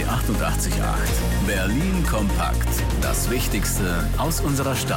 888. Berlin kompakt. Das Wichtigste aus unserer Stadt.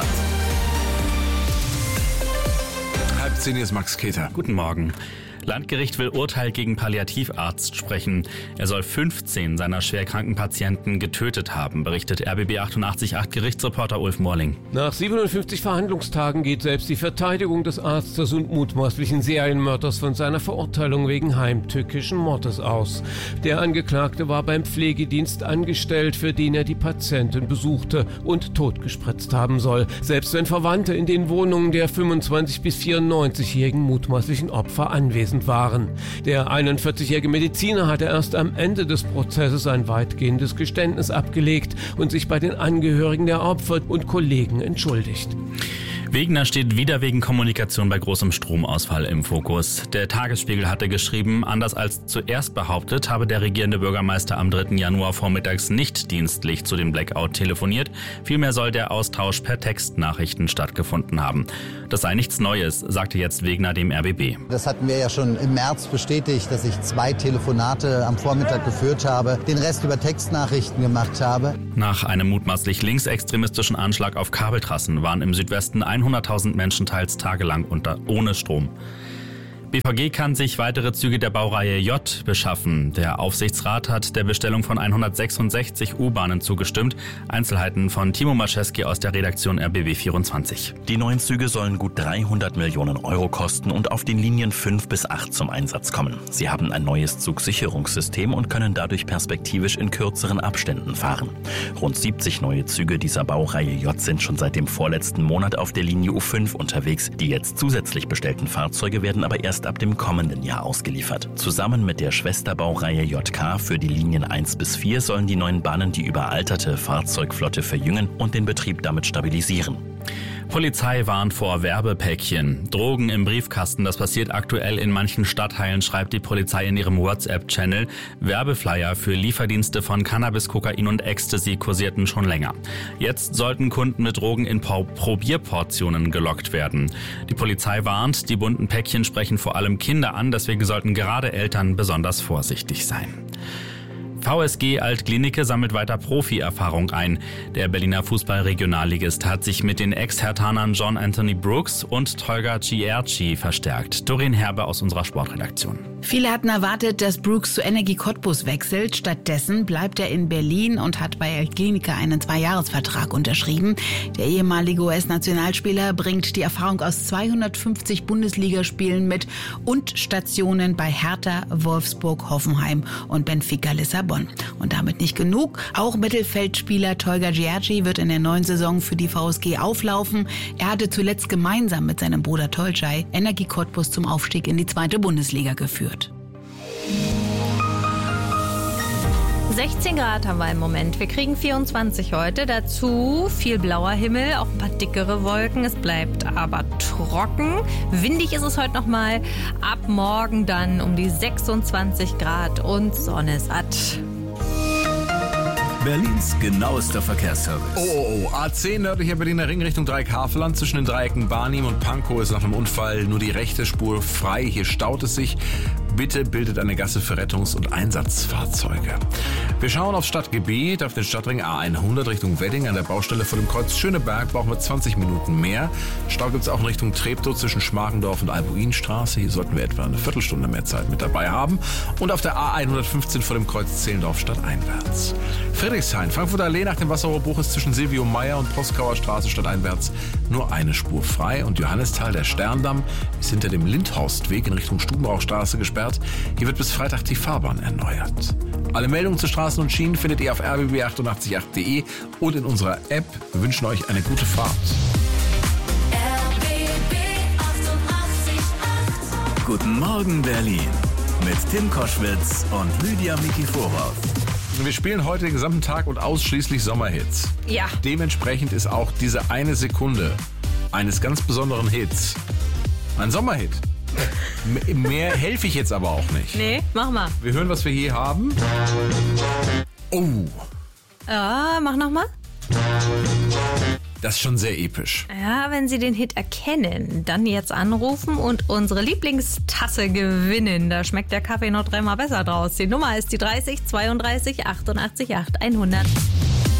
9:30 ist Max Keter. Guten Morgen. Landgericht will Urteil gegen Palliativarzt sprechen. Er soll 15 seiner schwerkranken Patienten getötet haben, berichtet RBB 888 Gerichtsreporter Ulf Morling. Nach 57 Verhandlungstagen geht selbst die Verteidigung des Arztes und mutmaßlichen Serienmörders von seiner Verurteilung wegen heimtückischen Mordes aus. Der Angeklagte war beim Pflegedienst angestellt, für den er die Patientin besuchte und totgespritzt haben soll. Selbst wenn Verwandte in den Wohnungen der 25- bis 94-jährigen mutmaßlichen Opfer anwesend waren. Der 41-jährige Mediziner hatte erst am Ende des Prozesses ein weitgehendes Geständnis abgelegt und sich bei den Angehörigen der Opfer und Kollegen entschuldigt. Wegener steht wieder wegen Kommunikation bei großem Stromausfall im Fokus. Der Tagesspiegel hatte geschrieben, anders als zuerst behauptet, habe der regierende Bürgermeister am 3. Januar vormittags nicht dienstlich zu dem Blackout telefoniert. Vielmehr soll der Austausch per Textnachrichten stattgefunden haben. Das sei nichts Neues, sagte jetzt Wegener dem RBB. Das hatten wir ja schon im März bestätigt, dass ich 2 Telefonate am Vormittag geführt habe, den Rest über Textnachrichten gemacht habe. Nach einem mutmaßlich linksextremistischen Anschlag auf Kabeltrassen waren im Südwesten 100.000 Menschen teils tagelang ohne Strom. BVG kann sich weitere Züge der Baureihe J beschaffen. Der Aufsichtsrat hat der Bestellung von 166 U-Bahnen zugestimmt. Einzelheiten von Timo Maschewski aus der Redaktion RBB24. Die neuen Züge sollen gut 300 Millionen Euro kosten und auf den Linien 5 bis 8 zum Einsatz kommen. Sie haben ein neues Zugsicherungssystem und können dadurch perspektivisch in kürzeren Abständen fahren. Rund 70 neue Züge dieser Baureihe J sind schon seit dem vorletzten Monat auf der Linie U5 unterwegs. Die jetzt zusätzlich bestellten Fahrzeuge werden aber erst ab dem kommenden Jahr ausgeliefert. Zusammen mit der Schwesterbaureihe JK für die Linien 1 bis 4 sollen die neuen Bahnen die überalterte Fahrzeugflotte verjüngen und den Betrieb damit stabilisieren. Polizei warnt vor Werbepäckchen. Drogen im Briefkasten, das passiert aktuell in manchen Stadtteilen, schreibt die Polizei in ihrem WhatsApp-Channel. Werbeflyer für Lieferdienste von Cannabis, Kokain und Ecstasy kursierten schon länger. Jetzt sollten Kunden mit Drogen in Probierportionen gelockt werden. Die Polizei warnt, die bunten Päckchen sprechen vor allem Kinder an, deswegen sollten gerade Eltern besonders vorsichtig sein. VSG Altklinike sammelt weiter Profi-Erfahrung ein. Der Berliner Fußball-Regionalligist hat sich mit den Ex-Herthanern John Anthony Brooks und Tolga Ciğerci verstärkt. Doreen Herbe aus unserer Sportredaktion. Viele hatten erwartet, dass Brooks zu Energie Cottbus wechselt. Stattdessen bleibt er in Berlin und hat bei Altklinike einen 2-Jahres-Vertrag unterschrieben. Der ehemalige US-Nationalspieler bringt die Erfahrung aus 250 Bundesligaspielen mit und Stationen bei Hertha, Wolfsburg, Hoffenheim und Benfica Lissabon. Und damit nicht genug. Auch Mittelfeldspieler Tolga Ciğerci wird in der neuen Saison für die VSG auflaufen. Er hatte zuletzt gemeinsam mit seinem Bruder Tolcay Energie Cottbus zum Aufstieg in die 2. Bundesliga geführt. 16 Grad haben wir im Moment. Wir kriegen 24 heute. Dazu viel blauer Himmel, auch ein paar dickere Wolken. Es bleibt aber trocken. Windig ist es heute nochmal. Ab morgen dann um die 26 Grad und Sonne satt. Berlins genauester Verkehrsservice. Oh, A10 nördlicher Berliner Ring Richtung Dreieck-Havelland. Zwischen den Dreiecken Barnim und Pankow ist nach einem Unfall nur die rechte Spur frei. Hier staut es sich. Bitte bildet eine Gasse für Rettungs- und Einsatzfahrzeuge. Wir schauen aufs Stadtgebiet, auf den Stadtring A100 Richtung Wedding. An der Baustelle vor dem Kreuz Schöneberg brauchen wir 20 Minuten mehr. Stau gibt es auch in Richtung Treptow zwischen Schmargendorf und Albuinstraße. Hier sollten wir etwa eine Viertelstunde mehr Zeit mit dabei haben. Und auf der A115 vor dem Kreuz Zehlendorf stadteinwärts. Friedrichshain, Frankfurter Allee nach dem Wasserrohrbruch ist zwischen Silvio Meyer und Proskauer Straße stadteinwärts nur eine Spur frei. Und Johannisthal, der Sterndamm, ist hinter dem Lindhorstweg in Richtung Stubenbauchstraße gesperrt. Hier wird bis Freitag die Fahrbahn erneuert. Alle Meldungen zu Straßen und Schienen findet ihr auf rbb888.de und in unserer App. Wir wünschen euch eine gute Fahrt. RBB 888. Guten Morgen Berlin mit Tim Koschwitz und Lydia Mikiforov. Wir spielen heute den gesamten Tag und ausschließlich Sommerhits. Ja. Dementsprechend ist auch diese eine Sekunde eines ganz besonderen Hits ein Sommerhit. Mehr helfe ich jetzt aber auch nicht. Nee, mach mal. Wir hören, was wir hier haben. Oh. Ja, mach nochmal. Das ist schon sehr episch. Ja, wenn Sie den Hit erkennen, dann jetzt anrufen und unsere Lieblingstasse gewinnen. Da schmeckt der Kaffee noch 3-mal besser draus. Die Nummer ist die 30 32 88 8 100.